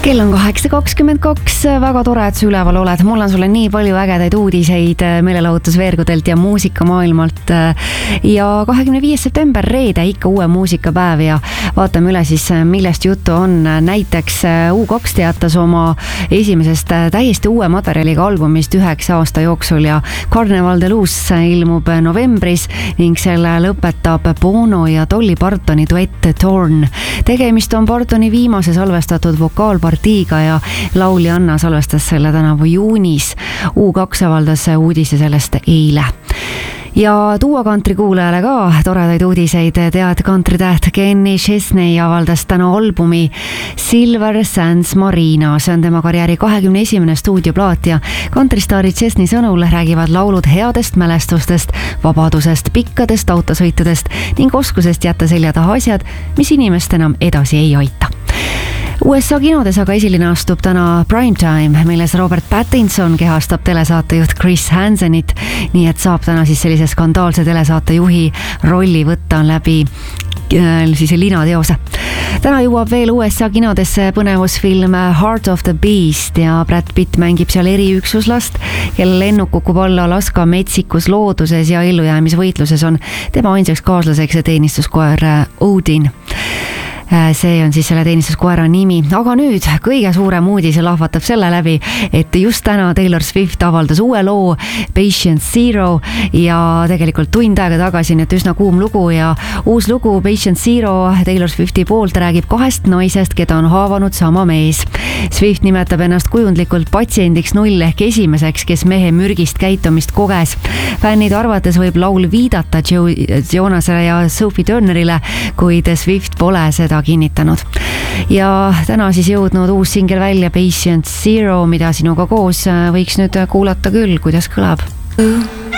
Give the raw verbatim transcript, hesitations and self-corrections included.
kell on kaheksa kakskümmend kaks, väga tore, et sa üleval oled. Mul on sulle nii palju ägedaid uudiseid meelelahutusveergudelt ja muusikamaailmalt. Ja kahekümne viies september, reede, ikka uue muusikapäev ja vaatame üle siis, millest juttu on. Näiteks U kaks teatas oma esimesest täiesti uue materjaliga albumist üheksa aasta jooksul ja Carnival de Luz ilmub novembris ning selle lõpetab Bono ja Dolly Partoni duett Torn. Tegemist on Partoni viimase salvestatud vokaalpartiiga ja lauljanna salvestas selle tänavu juunis. U kaks avaldas uudise sellest eile. Ja tuua kantrikuulajale ka toredaid uudiseid. Tead, kantritäht Kenny Chesney avaldas täna albumi Silver Sands Marina. See on tema karjääri kahekümne esimene stuudioplaat ja kantristaari Chesney sõnul räägivad laulud headest mälestustest, vabadusest, pikkadest autosõitudest ning oskusest jätta selja taha asjad, mis inimest enam edasi ei aita. U S A kinodes aga esiline astub täna Primetime, milles Robert Pattinson kehastab telesaatejuht Chris Hansenit, nii et saab täna siis sellise skandaalse telesaatejuhi rolli võtta läbi äh, siis linateose. Täna jõuab veel U S A kinodesse põnevusfilm Heart of the Beast ja Brad Pitt mängib seal eriüksuslast, kelle lennuk kukub alla Alaska metsikus looduses ja ellujäämisvõitluses on tema ainsaks kaaslaseks ja teenistuskoer Odin. See on siis selle teenistuskoera nimi, aga nüüd kõige suurem uudis lahvatab selle läbi, et just täna Taylor Swift avaldas uue loo Patient Zero ja tegelikult tund aega tagasi, nii et üsna kuum lugu ja uus lugu Patient Zero Taylor Swifti poolt räägib kahest naisest, keda on haavanud sama mees. Swift nimetab ennast kujundlikult patsiendiks null ehk esimeseks, kes mehe mürgist käitumist koges. Fännide arvates võib laul viidata Joe Jonasele ja Sophie Turnerile, kuid Swift pole seda kinnitanud. Ja täna siis jõudnud uus singel välja Patient Zero, mida sinuga koos võiks nüüd kuulata küll, kuidas kõlab.